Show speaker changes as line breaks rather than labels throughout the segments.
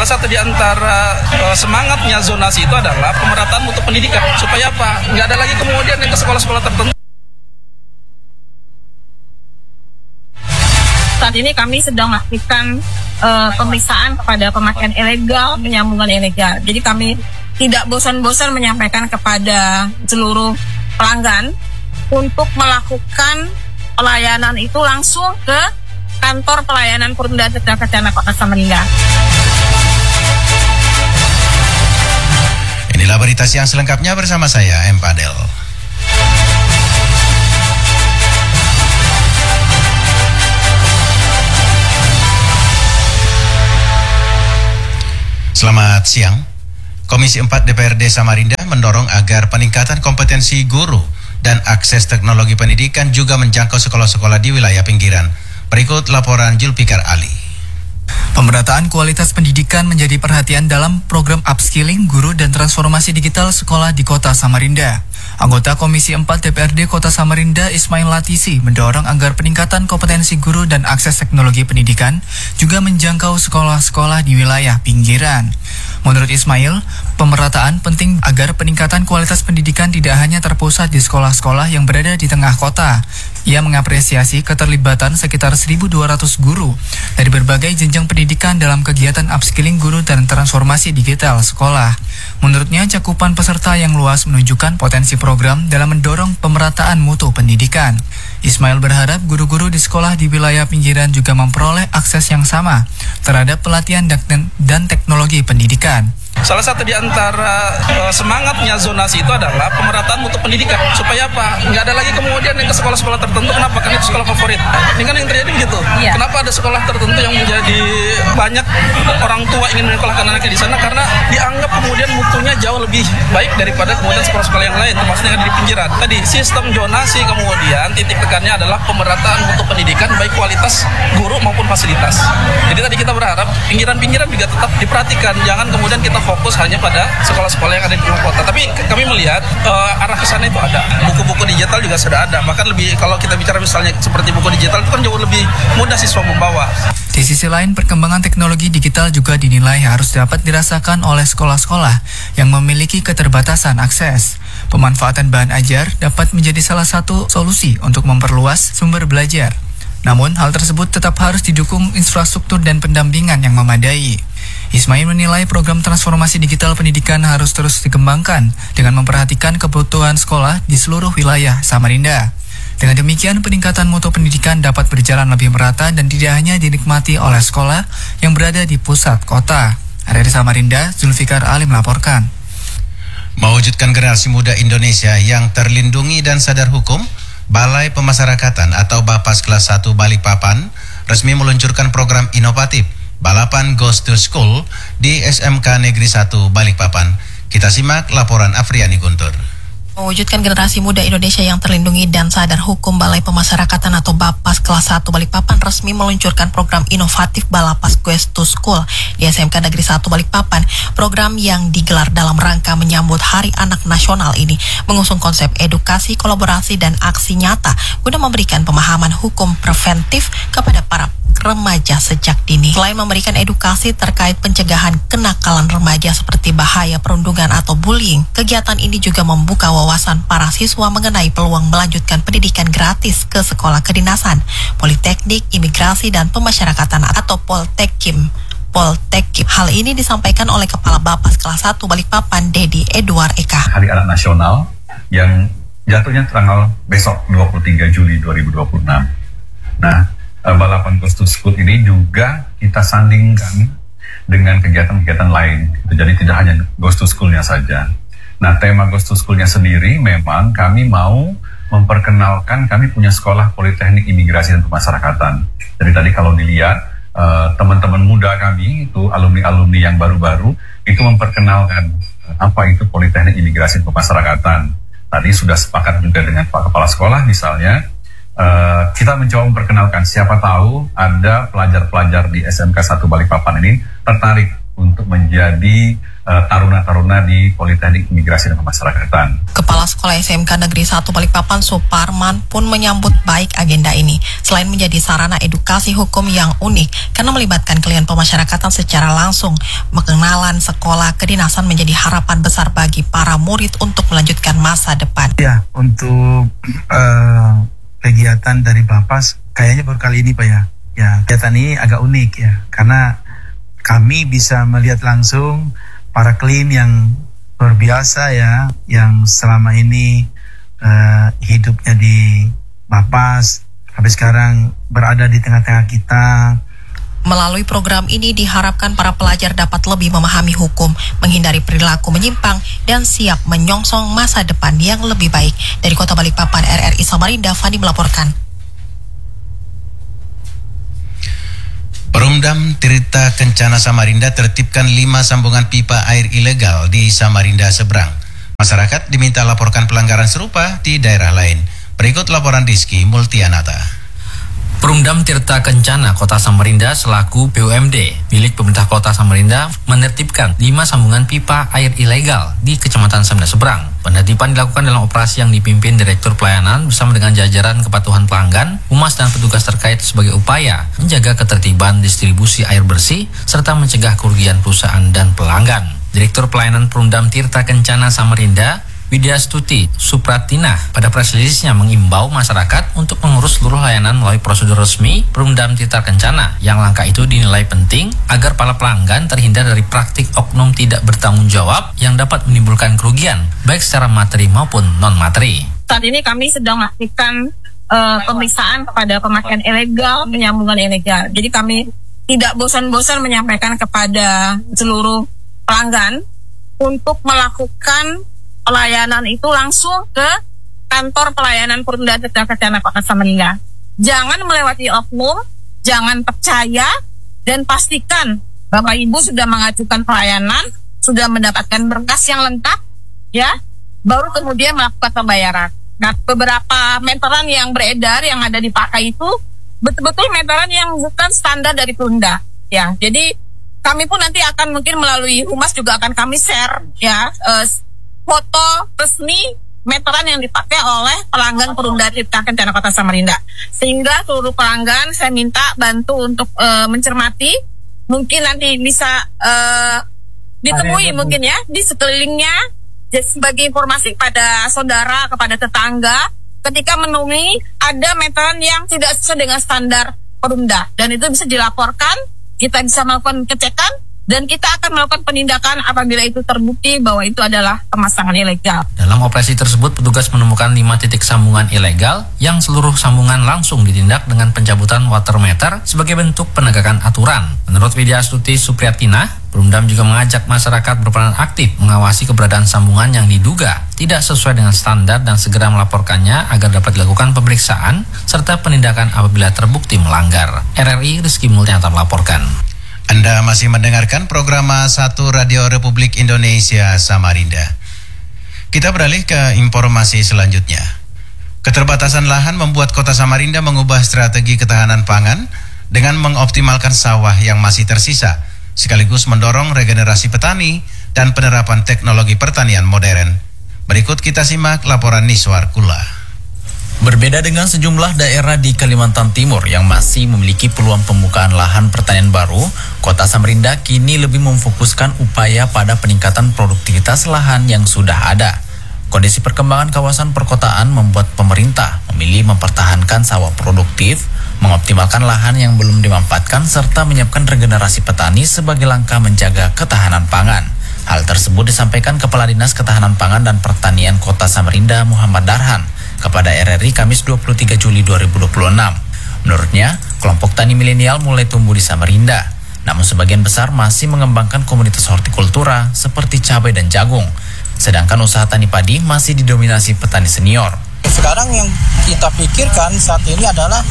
Salah satu di antara semangatnya zonasi itu adalah pemerataan mutu pendidikan. Supaya apa? Nggak ada lagi kemudian yang ke sekolah-sekolah tertentu.
Saat ini kami sedang melakukan pemeriksaan kepada pemakaian ilegal, penyambungan ilegal. Jadi kami tidak bosan-bosan menyampaikan kepada seluruh pelanggan untuk melakukan pelayanan itu langsung ke kantor pelayanan perundaan tenaga kerja Kota Samarinda.
Inilah berita siang selengkapnya bersama saya, M. Padel. Selamat siang. Komisi 4 DPRD Samarinda mendorong agar peningkatan kompetensi guru dan akses teknologi pendidikan juga menjangkau sekolah-sekolah di wilayah pinggiran. Berikut laporan Julfikar Ali.
Pemerataan kualitas pendidikan menjadi perhatian dalam program upskilling guru dan transformasi digital sekolah di Kota Samarinda. Anggota Komisi 4 DPRD Kota Samarinda Ismail Latisi mendorong agar peningkatan kompetensi guru dan akses teknologi pendidikan juga menjangkau sekolah-sekolah di wilayah pinggiran. Menurut Ismail, pemerataan penting agar peningkatan kualitas pendidikan tidak hanya terpusat di sekolah-sekolah yang berada di tengah kota. Ia mengapresiasi keterlibatan sekitar 1.200 guru dari berbagai jenjang pendidikan dalam kegiatan upskilling guru dan transformasi digital sekolah. Menurutnya, cakupan peserta yang luas menunjukkan potensi program dalam mendorong pemerataan mutu pendidikan. Ismail berharap guru-guru di sekolah di wilayah pinggiran juga memperoleh akses yang sama terhadap pelatihan dan teknologi pendidikan.
Salah satu di antara semangatnya zonasi itu adalah pemerataan mutu pendidikan. Supaya apa? Nggak ada lagi kemudian yang ke sekolah-sekolah tertentu. Kenapa? Karena itu sekolah favorit. Ini kan yang terjadi begitu. Iya. Kenapa ada sekolah tertentu yang menjadi banyak orang tua ingin menyekolahkan anaknya di sana? Karena dianggap kemudian mutunya jauh lebih baik daripada kemudian sekolah-sekolah yang lain, termasuk yang ada di pinggiran. Tadi sistem zonasi kemudian titik tekannya adalah pemerataan mutu pendidikan baik kualitas guru maupun fasilitas. Jadi tadi kita berharap pinggiran-pinggiran juga tetap diperhatikan. Jangan kemudian kita fokus hanya pada sekolah-sekolah yang ada di tengah kota. Tapi kami melihat arah ke sana itu ada. Buku-buku digital juga sudah ada. Bahkan lebih kalau kita bicara misalnya seperti buku digital itu kan jauh lebih mudah siswa membawa.
Di sisi lain, perkembangan teknologi digital juga dinilai harus dapat dirasakan oleh sekolah-sekolah yang memiliki keterbatasan akses. Pemanfaatan bahan ajar dapat menjadi salah satu solusi untuk memperluas sumber belajar. Namun, hal tersebut tetap harus didukung infrastruktur dan pendampingan yang memadai. Ismail menilai program transformasi digital pendidikan harus terus dikembangkan dengan memperhatikan kebutuhan sekolah di seluruh wilayah Samarinda. Dengan demikian, peningkatan mutu pendidikan dapat berjalan lebih merata dan tidak hanya dinikmati oleh sekolah yang berada di pusat kota. Dari Samarinda, Julfikar Ali melaporkan.
Mewujudkan generasi muda Indonesia yang terlindungi dan sadar hukum, Balai Pemasyarakatan atau Bapas Kelas 1 Balikpapan resmi meluncurkan program inovatif Balapan Goes to School di SMK Negeri 1 Balikpapan. Kita simak laporan Afriani Guntur.
Mewujudkan generasi muda Indonesia yang terlindungi dan sadar hukum, Balai Pemasyarakatan atau Bapas Kelas 1 Balikpapan resmi meluncurkan program inovatif Balapas Goes to School di SMK Negeri 1 Balikpapan. Program yang digelar dalam rangka menyambut Hari Anak Nasional ini mengusung konsep edukasi, kolaborasi, dan aksi nyata guna memberikan pemahaman hukum preventif kepada para remaja sejak dini. Selain memberikan edukasi terkait pencegahan kenakalan remaja seperti bahaya perundungan atau bullying, kegiatan ini juga membuka wawasan para siswa mengenai peluang melanjutkan pendidikan gratis ke sekolah kedinasan, politeknik, imigrasi, dan pemasyarakatan atau Poltekim. Hal ini disampaikan oleh Kepala Bapas Kelas 1 Balikpapan, Dedi Edward Eka.
Hari Anak Nasional yang jatuhnya tanggal besok 23 Juli 2026. Nah, Balapan Goes to School ini juga kita sandingkan dengan kegiatan-kegiatan lain. Jadi tidak hanya Goes to School-nya saja. Nah, tema Goes to School-nya sendiri memang kami mau memperkenalkan kami punya sekolah Politeknik Imigrasi dan Pemasyarakatan. Jadi tadi kalau dilihat teman-teman muda kami itu alumni-alumni yang baru-baru itu memperkenalkan apa itu Politeknik Imigrasi dan Pemasyarakatan. Tadi sudah sepakat juga dengan Pak Kepala Sekolah misalnya. Kita mencoba memperkenalkan, siapa tahu ada pelajar-pelajar di SMK 1 Balikpapan ini tertarik untuk menjadi taruna-taruna di Politeknik Imigrasi dan Pemasyarakatan.
Kepala Sekolah SMK Negeri 1 Balikpapan Suparman pun menyambut baik agenda ini. Selain menjadi sarana edukasi hukum yang unik karena melibatkan klien pemasyarakatan secara langsung, pengenalan sekolah kedinasan menjadi harapan besar bagi para murid untuk melanjutkan masa depan.
Ya, untuk kegiatan dari Bapas kayaknya baru kali ini Pak ya. Ya, kegiatan ini agak unik ya, karena kami bisa melihat langsung para klien yang luar biasa ya, yang selama ini hidupnya di Bapas, sampai sekarang berada di tengah-tengah kita.
Melalui program ini diharapkan para pelajar dapat lebih memahami hukum, menghindari perilaku menyimpang, dan siap menyongsong masa depan yang lebih baik. Dari Kota Balikpapan, RRI Samarinda, Fani melaporkan.
Perumdam Tirta Kencana Samarinda tertibkan 5 sambungan pipa air ilegal di Samarinda seberang. Masyarakat diminta laporkan pelanggaran serupa di daerah lain. Berikut laporan Rizky Multianata.
Perumdam Tirta Kencana Kota Samarinda selaku BUMD milik pemerintah Kota Samarinda menertibkan 5 sambungan pipa air ilegal di Kecamatan Samarinda Seberang. Penertiban dilakukan dalam operasi yang dipimpin Direktur Pelayanan bersama dengan jajaran kepatuhan pelanggan, humas dan petugas terkait sebagai upaya menjaga ketertiban distribusi air bersih serta mencegah kerugian perusahaan dan pelanggan. Direktur Pelayanan Perumdam Tirta Kencana Samarinda, Widya Stuti Supratina, pada press release-nya mengimbau masyarakat untuk mengurus seluruh layanan melalui prosedur resmi Perumdam Tirta Kencana. Yang langkah itu dinilai penting agar para pelanggan terhindar dari praktik oknum tidak bertanggung jawab yang dapat menimbulkan kerugian baik secara materi maupun non-materi.
Saat ini kami sedang melakukan pemeriksaan kepada pemakaian ilegal, penyambungan ilegal. Jadi kami tidak bosan-bosan menyampaikan kepada seluruh pelanggan untuk melakukan pelayanan itu langsung ke kantor pelayanan Perumdam Tirta Kencana Kota Samarinda. Jangan melewati oknum, jangan percaya, dan pastikan Bapak Ibu sudah mengajukan pelayanan, sudah mendapatkan berkas yang lengkap, ya, baru kemudian melakukan pembayaran. Nah, beberapa meteran yang beredar yang ada dipakai itu betul-betul meteran yang bukan standar dari Perumda, ya. Jadi kami pun nanti akan mungkin melalui humas juga akan kami share, ya, foto resmi meteran yang dipakai oleh pelanggan Perumda Tirta Kencana Kota Samarinda, sehingga seluruh pelanggan saya minta bantu untuk mencermati, mungkin nanti bisa ditemui mungkin ya di sekelilingnya sebagai informasi kepada saudara, kepada tetangga ketika menemui ada meteran yang tidak sesuai dengan standar Perumda, dan itu bisa dilaporkan, kita bisa melakukan kecekan, dan kita akan melakukan penindakan apabila itu terbukti bahwa itu adalah pemasangan ilegal.
Dalam operasi tersebut, petugas menemukan 5 titik sambungan ilegal yang seluruh sambungan langsung ditindak dengan pencabutan water meter sebagai bentuk penegakan aturan. Menurut Widya Stuti Supriyatina, Perumdam juga mengajak masyarakat berperan aktif mengawasi keberadaan sambungan yang diduga tidak sesuai dengan standar dan segera melaporkannya agar dapat dilakukan pemeriksaan serta penindakan apabila terbukti melanggar. RRI Rizky Multianata melaporkan.
Anda masih mendengarkan program 1 Radio Republik Indonesia Samarinda. Kita beralih ke informasi selanjutnya. Keterbatasan lahan membuat Kota Samarinda mengubah strategi ketahanan pangan dengan mengoptimalkan sawah yang masih tersisa, sekaligus mendorong regenerasi petani dan penerapan teknologi pertanian modern. Berikut kita simak laporan Niswar Kula.
Berbeda dengan sejumlah daerah di Kalimantan Timur yang masih memiliki peluang pembukaan lahan pertanian baru, Kota Samarinda kini lebih memfokuskan upaya pada peningkatan produktivitas lahan yang sudah ada. Kondisi perkembangan kawasan perkotaan membuat pemerintah memilih mempertahankan sawah produktif, mengoptimalkan lahan yang belum dimanfaatkan, serta menyiapkan regenerasi petani sebagai langkah menjaga ketahanan pangan. Hal tersebut disampaikan Kepala Dinas Ketahanan Pangan dan Pertanian Kota Samarinda Muhammad Darhan kepada RRI Kamis 23 Juli 2026. Menurutnya, kelompok tani milenial mulai tumbuh di Samarinda, namun sebagian besar masih mengembangkan komoditas hortikultura seperti cabai dan jagung, sedangkan usaha tani padi masih didominasi petani senior.
Sekarang yang kita pikirkan saat ini adalah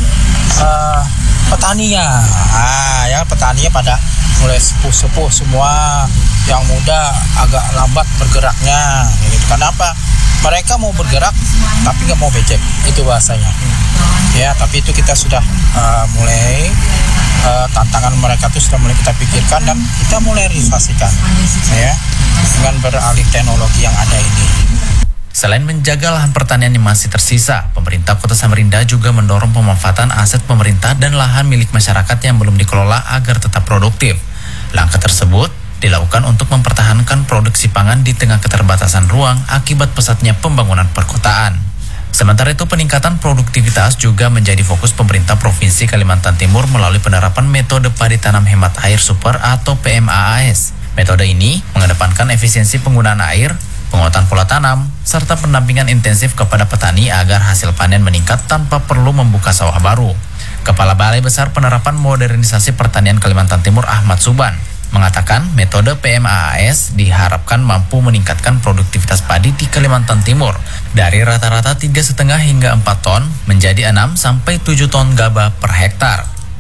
petaninya, petaninya pada mulai sepuh-sepuh semua, yang muda agak lambat bergeraknya. Gitu. Kenapa? Mereka mau bergerak tapi nggak mau becek, itu bahasanya. Ya, tapi itu kita sudah mulai tantangan mereka itu sudah mulai kita pikirkan dan kita mulai realisasikan ya dengan beralih teknologi yang ada ini.
Selain menjaga lahan pertanian yang masih tersisa, pemerintah Kota Samarinda juga mendorong pemanfaatan aset pemerintah dan lahan milik masyarakat yang belum dikelola agar tetap produktif. Langkah tersebut dilakukan untuk mempertahankan produksi pangan di tengah keterbatasan ruang akibat pesatnya pembangunan perkotaan. Sementara itu, peningkatan produktivitas juga menjadi fokus pemerintah Provinsi Kalimantan Timur melalui penerapan metode padi tanam hemat air super atau PMAAS. Metode ini mengedepankan efisiensi penggunaan air, penguatan pola tanam, serta pendampingan intensif kepada petani agar hasil panen meningkat tanpa perlu membuka sawah baru. Kepala Balai Besar Penerapan Modernisasi Pertanian Kalimantan Timur Ahmad Suban mengatakan metode PMAAS diharapkan mampu meningkatkan produktivitas padi di Kalimantan Timur dari rata-rata 3,5 hingga 4 ton menjadi 6 sampai 7 ton gabah per hektar.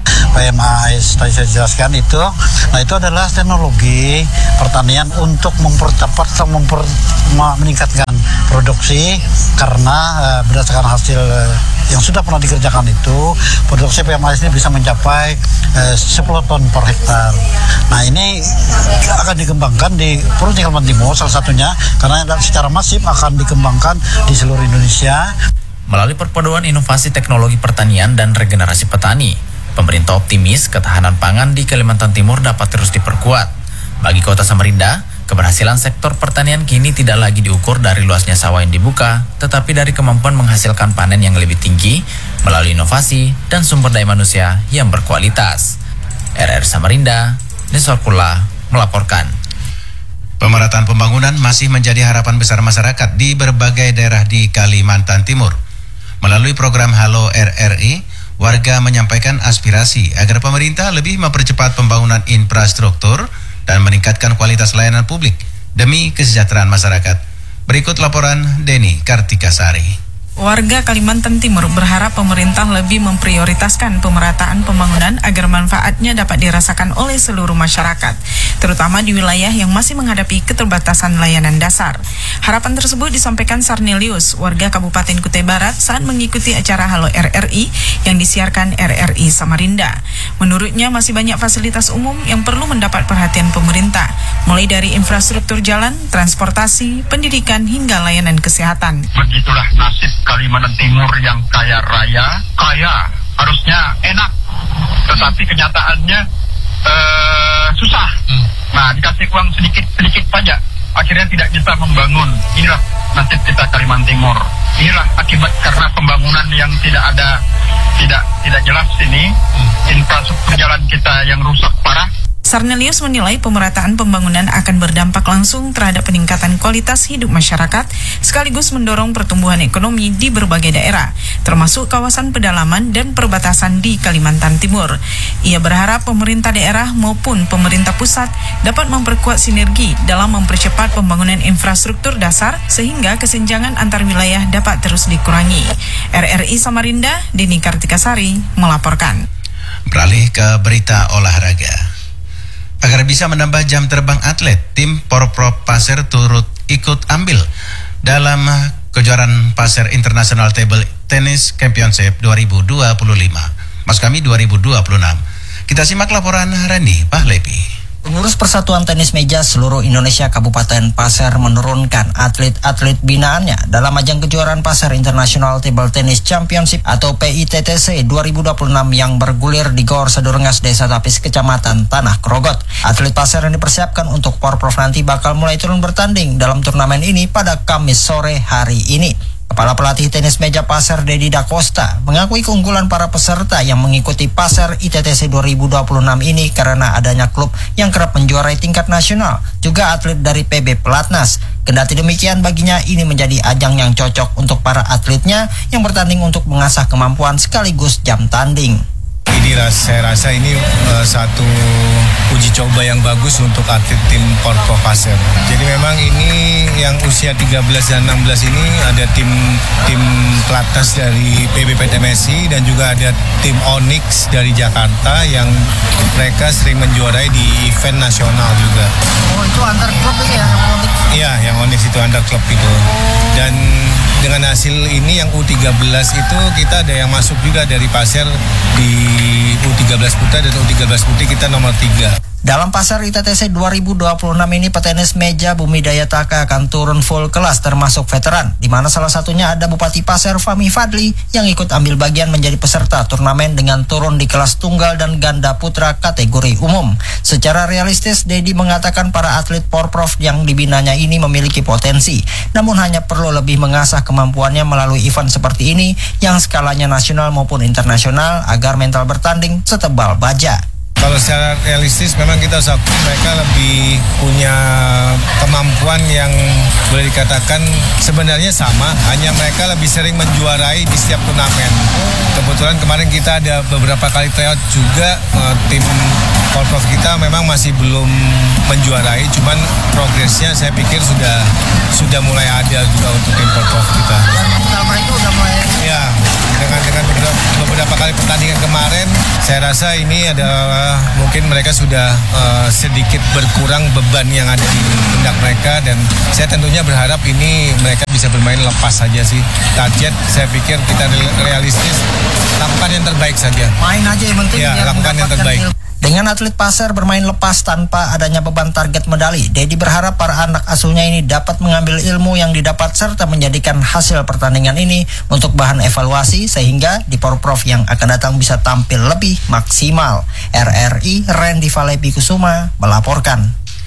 PMAAS tadi saya jelaskan itu, nah itu adalah teknologi pertanian untuk mempercepat atau meningkatkan produksi karena berdasarkan hasil yang sudah pernah dikerjakan itu produksi PMAAS ini bisa mencapai 10 ton per hektar. Nah ini akan dikembangkan di Provinsi Kalimantan Timur salah satunya karena secara masif akan dikembangkan di seluruh Indonesia.
Melalui perpaduan inovasi teknologi pertanian dan regenerasi petani, pemerintah optimis ketahanan pangan di Kalimantan Timur dapat terus diperkuat. Bagi Kota Samarinda, keberhasilan sektor pertanian kini tidak lagi diukur dari luasnya sawah yang dibuka, tetapi dari kemampuan menghasilkan panen yang lebih tinggi melalui inovasi dan sumber daya manusia yang berkualitas. RR Samarinda, Nesorkula melaporkan.
Pemerataan pembangunan masih menjadi harapan besar masyarakat di berbagai daerah di Kalimantan Timur. Melalui program Halo RRI, warga menyampaikan aspirasi agar pemerintah lebih mempercepat pembangunan infrastruktur dan meningkatkan kualitas layanan publik demi kesejahteraan masyarakat. Berikut laporan Deni Kartikasari.
Warga Kalimantan Timur berharap pemerintah lebih memprioritaskan pemerataan pembangunan agar manfaatnya dapat dirasakan oleh seluruh masyarakat, terutama di wilayah yang masih menghadapi keterbatasan layanan dasar. Harapan tersebut disampaikan Sarnelius, warga Kabupaten Kutai Barat saat mengikuti acara Halo RRI yang disiarkan RRI Samarinda. Menurutnya masih banyak fasilitas umum yang perlu mendapat perhatian pemerintah, mulai dari infrastruktur jalan, transportasi, pendidikan hingga layanan kesehatan.
Begitulah nasib Kalimantan Timur yang kaya raya, harusnya enak, tetapi kenyataannya susah. Nah, dikasih uang sedikit saja, akhirnya tidak bisa membangun. Inilah nasib kita Kalimantan Timur. Inilah akibat karena pembangunan yang tidak jelas ini, infrastruktur jalan kita yang rusak parah.
Sarnelius menilai pemerataan pembangunan akan berdampak langsung terhadap peningkatan kualitas hidup masyarakat, sekaligus mendorong pertumbuhan ekonomi di berbagai daerah, termasuk kawasan pedalaman dan perbatasan di Kalimantan Timur. Ia berharap pemerintah daerah maupun pemerintah pusat dapat memperkuat sinergi dalam mempercepat pembangunan infrastruktur dasar sehingga kesenjangan antar wilayah dapat terus dikurangi. RRI Samarinda, Deni Kartikasari melaporkan.
Beralih ke berita olahraga. Agar bisa menambah jam terbang atlet, tim Porprov Pasir turut ikut ambil dalam kejuaraan Pasir International Table Tennis Championship 2025, maksud kami 2026. Kita simak laporan Randy Pahlevi.
Pengurus Persatuan Tenis Meja seluruh Indonesia Kabupaten Pasir menurunkan atlet-atlet binaannya dalam ajang kejuaraan Pasir International Table Tennis Championship atau PITTC 2026 yang bergulir di Gor Sedurengas, Desa Tapis, Kecamatan Tanah Krogot. Atlet Pasir yang dipersiapkan untuk Porprov nanti bakal mulai turun bertanding dalam turnamen ini pada Kamis sore hari ini. Kepala Pelatih Tenis Meja Pasir Dedi Da Costa mengakui keunggulan para peserta yang mengikuti Pasir ITTC 2026 ini karena adanya klub yang kerap menjuarai tingkat nasional, juga atlet dari PB Pelatnas. Kendati demikian, baginya ini menjadi ajang yang cocok untuk para atletnya yang bertanding untuk mengasah kemampuan sekaligus jam tanding.
Saya rasa ini satu uji coba yang bagus untuk atlet tim Porprov Pasir. Jadi memang ini yang usia 13 dan 16 ini ada tim Pelatnas dari PBPTMSI dan juga ada tim Onyx dari Jakarta yang mereka sering menjuarai di event nasional juga.
Oh, itu antar klub itu ya?
Iya, yang Onyx itu antar klub itu. Dan dengan hasil ini yang U13 itu kita ada yang masuk juga dari Pasir di U13 putra dan U13 putri kita nomor 3.
Dalam Pasar ITTC 2026 ini petenis meja Bumi Daya Taka akan turun full kelas termasuk veteran, di mana salah satunya ada Bupati Pasir Fahmi Fadli yang ikut ambil bagian menjadi peserta turnamen dengan turun di kelas tunggal dan ganda putra kategori umum. Secara realistis, Dedi mengatakan para atlet Porprov yang dibinanya ini memiliki potensi, namun hanya perlu lebih mengasah kemampuannya melalui event seperti ini yang skalanya nasional maupun internasional agar mental bertanding setebal baja.
Kalau secara realistis memang kita harus akui mereka lebih punya kemampuan yang boleh dikatakan sebenarnya sama, hanya mereka lebih sering menjuarai di setiap turnamen. Kebetulan kemarin kita ada beberapa kali tryout juga, tim Porprov kita memang masih belum menjuarai, cuman progresnya saya pikir sudah mulai ada juga untuk tim Porprov kita.
Dan mereka udah mulai.
Ya, dengan beberapa kali pertandingan kemarin, saya rasa ini adalah mungkin mereka sudah sedikit berkurang beban yang ada di pundak mereka, dan saya tentunya berharap ini mereka bisa bermain lepas saja sih. Target saya pikir kita realistis, lakukan yang terbaik saja.
Main aja yang penting.
Ya, lakukan yang terbaik.
Dengan atlet Pasir bermain lepas tanpa adanya beban target medali, Dedi berharap para anak asuhnya ini dapat mengambil ilmu yang didapat serta menjadikan hasil pertandingan ini untuk bahan evaluasi sehingga di Porprov yang akan datang bisa tampil lebih maksimal. RRI Randy Valepi Kusuma melaporkan.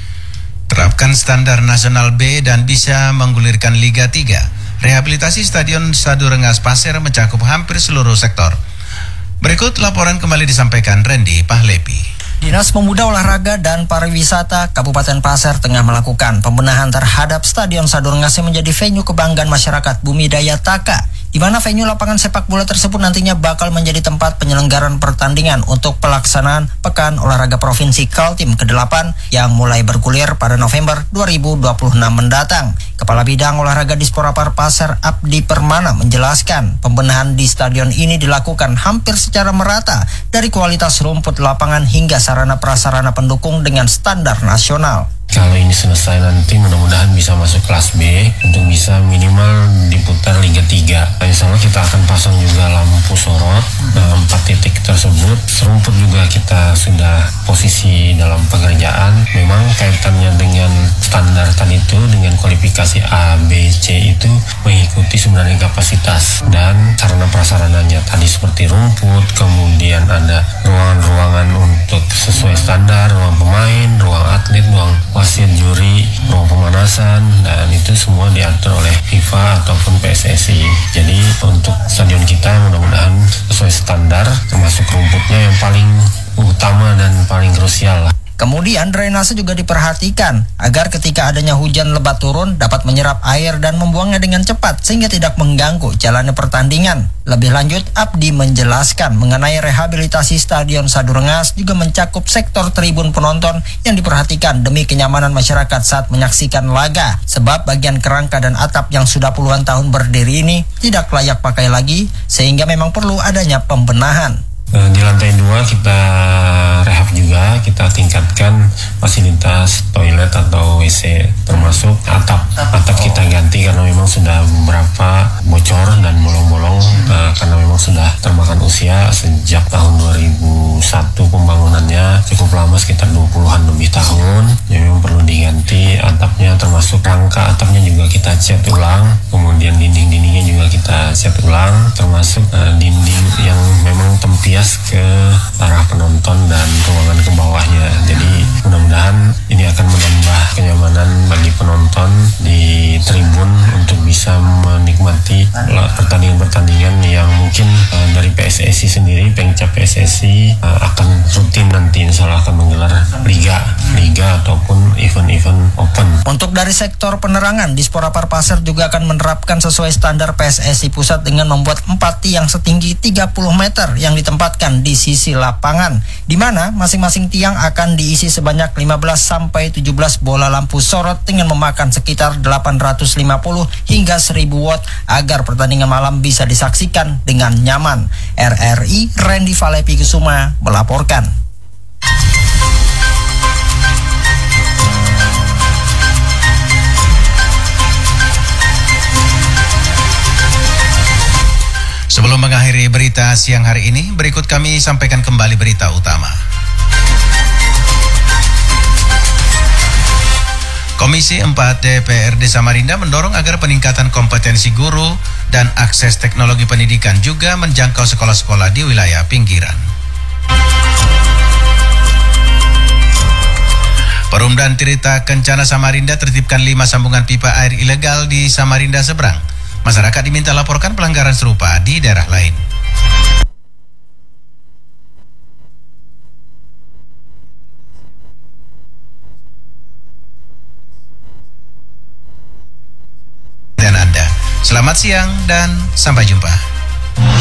Terapkan standar nasional B dan bisa menggulirkan Liga 3. Rehabilitasi Stadion Sadu Rengas Pasir mencakup hampir seluruh sektor. Berikut laporan kembali disampaikan Randy Pahlepi.
Dinas Pemuda Olahraga dan Pariwisata Kabupaten Pasir tengah melakukan pembenahan terhadap Stadion Sadu Rengas yang menjadi venue kebanggaan masyarakat Bumi Daya Taka, di mana venue lapangan sepak bola tersebut nantinya bakal menjadi tempat penyelenggaraan pertandingan untuk pelaksanaan Pekan Olahraga Provinsi Kaltim ke-8 yang mulai bergulir pada November 2026 mendatang. Kepala Bidang Olahraga Disporapar Pasir Abdi Permana menjelaskan pembenahan di stadion ini dilakukan hampir secara merata dari kualitas rumput lapangan hingga sarana prasarana pendukung dengan standar nasional.
Kalau ini selesai nanti mudah-mudahan bisa masuk kelas B untuk bisa minimal diputar Liga 3. Insya Allah kita akan pasang juga lampu sorot 4 titik tersebut. Rumput juga kita sudah posisi dalam pengerjaan. Memang kaitannya dengan standar tadi itu, dengan kualifikasi A, B, C itu mengikuti sebenarnya kapasitas dan sarana prasarananya tadi seperti rumput, kemudian ada ruangan-ruangan untuk sesuai standar, ruang pemain, ruang atlet, ruang wasit, juri, ruang pemanasan, dan itu semua diatur oleh FIFA ataupun PSSI. Jadi untuk stadion kita mudah-mudahan sesuai standar, termasuk rumputnya yang paling utama dan paling krusial lah.
Kemudian drainase juga diperhatikan agar ketika adanya hujan lebat turun dapat menyerap air dan membuangnya dengan cepat sehingga tidak mengganggu jalannya pertandingan. Lebih lanjut, Abdi menjelaskan mengenai rehabilitasi Stadion Sadu Rengas juga mencakup sektor tribun penonton yang diperhatikan demi kenyamanan masyarakat saat menyaksikan laga. Sebab bagian kerangka dan atap yang sudah puluhan tahun berdiri ini tidak layak pakai lagi sehingga memang perlu adanya pembenahan.
Di lantai 2 kita rehab juga, kita tingkatkan fasilitas toilet atau WC, termasuk atap kita ganti karena memang sudah beberapa bocor dan bolong-bolong karena memang sudah termakan usia sejak tahun 2001 pembangunannya cukup lama, sekitar 20-an lebih tahun. Jadi memang perlu diganti atapnya, termasuk rangka atapnya juga kita cat ulang, kemudian dinding-dindingnya juga kita cat ulang, termasuk dinding yang memang tempias ke arah penonton dan ruangan ke bawahnya. Jadi mudah-mudahan ini akan menambah kenyamanan bagi penonton di tribun untuk bisa menikmati pertandingan-pertandingan yang mungkin dari PSSI sendiri, Pengcap PSSI akan rutin nanti insya Allah akan menggelar liga ataupun event-event open.
Untuk dari sektor penerangan, Disporapar Pasir juga akan menerapkan sesuai standar PSSI pusat dengan membuat 4 tiang setinggi 30 meter yang ditempatkan di sisi lapangan, di mana masing-masing tiang akan diisi sebanyak 15 sampai 17 bola lampu sorot dengan memakan sekitar 850 hingga 1000 watt agar pertandingan malam bisa disaksikan dengan nyaman. RRI Randy Valepi Kusuma melaporkan.
Mengakhiri berita siang hari ini, berikut kami sampaikan kembali berita utama. Komisi 4 DPRD Samarinda mendorong agar peningkatan kompetensi guru dan akses teknologi pendidikan juga menjangkau sekolah-sekolah di wilayah pinggiran. Perumdan Tirta Kencana Samarinda tertibkan 5 sambungan pipa air ilegal di Samarinda seberang. Masyarakat diminta laporkan pelanggaran serupa di daerah lain. Dan Anda, selamat siang dan sampai jumpa.